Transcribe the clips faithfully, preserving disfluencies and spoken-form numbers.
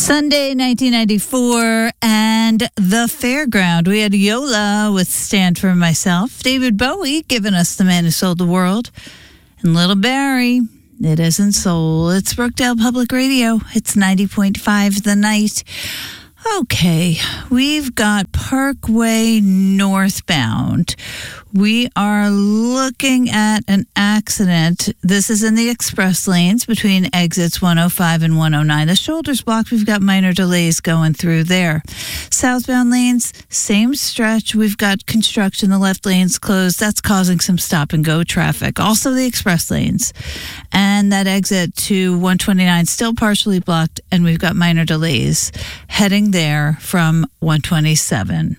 Sunday, nineteen ninety-four, and the Fairground. We had Yola with Stand For Myself. David Bowie giving us The Man Who Sold the World. And Little Barry, It Isn't Soul. It's Brookdale Public Radio. It's ninety point five The Night. Okay, we've got Parkway northbound. We are looking at an accident. This is in the express lanes between exits one oh five and one oh nine. The shoulder's blocked. We've got minor delays going through there. Southbound lanes, same stretch. We've got construction. The left lane's closed. That's causing some stop and go traffic. Also the express lanes. And that exit to one twenty-nine still partially blocked, and we've got minor delays heading there from one twenty-seven.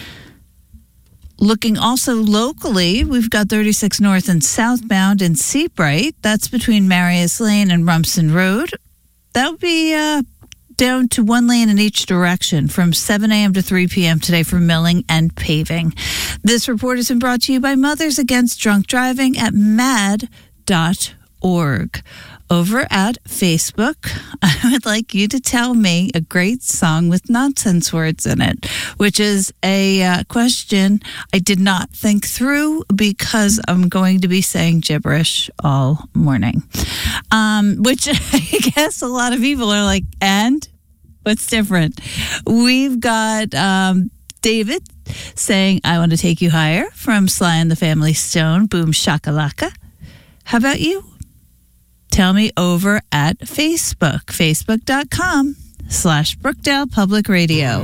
Looking also locally, we've got thirty-six north and southbound in Seabright. That's between Marius Lane and Rumson Road. That would be uh, down to one lane in each direction from seven a.m. to three p.m. today for milling and paving. This report has been brought to you by Mothers Against Drunk Driving at mad dot org. Over at Facebook, I would like you to tell me a great song with nonsense words in it, which is a uh, question I did not think through because I'm going to be saying gibberish all morning. Um, which I guess a lot of people are like, and what's different? We've got um, David saying, I Want to Take You Higher from Sly and the Family Stone, Boom Shakalaka. How about you? Tell me over at Facebook, facebook.com slash Brookdale Public Radio.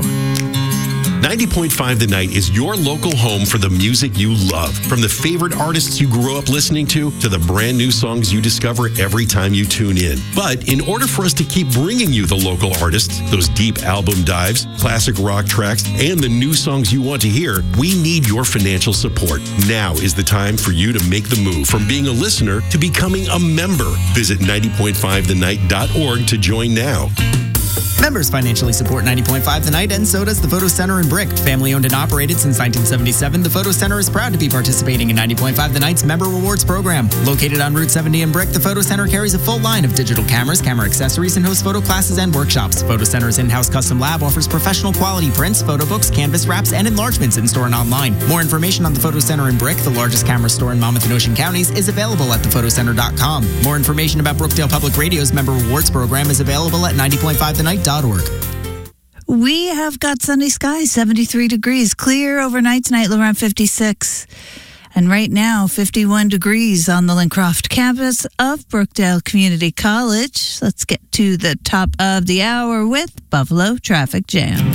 ninety point five The Night is your local home for the music you love. From the favorite artists you grew up listening to, to the brand new songs you discover every time you tune in. But in order for us to keep bringing you the local artists, those deep album dives, classic rock tracks, and the new songs you want to hear, we need your financial support. Now is the time for you to make the move from being a listener to becoming a member. Visit ninety point five the night dot org to join now. Members financially support ninety point five The Night, and so does the Photo Center in Brick. Family owned and operated since nineteen seventy-seven, the Photo Center is proud to be participating in ninety point five The Night's Member Rewards program. Located on Route seventy in Brick, the Photo Center carries a full line of digital cameras, camera accessories, and hosts photo classes and workshops. Photo Center's in-house custom lab offers professional quality prints, photo books, canvas wraps, and enlargements in-store and online. More information on the Photo Center in Brick, the largest camera store in Monmouth and Ocean counties, is available at the photo center dot com. More information about Brookdale Public Radio's Member Rewards program is available at ninety point five the night dot org. We have got sunny skies, seventy-three degrees, clear overnight tonight, around fifty-six. And right now, fifty-one degrees on the Lincroft campus of Brookdale Community College. Let's get to the top of the hour with Buffalo Traffic Jam.